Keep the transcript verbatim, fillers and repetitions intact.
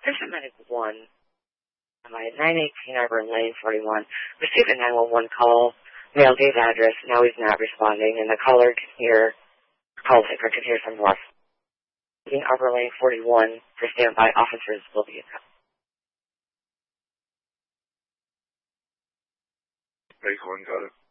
Patient Medic one, am I at nine eighteen Arbor Lane, forty-one, received a nine one one call, mailed his address, now he's not responding, and the caller can hear, call taker can hear some more. In Arbor Lane, forty-one, for standby, officers will be in. Make one, got it.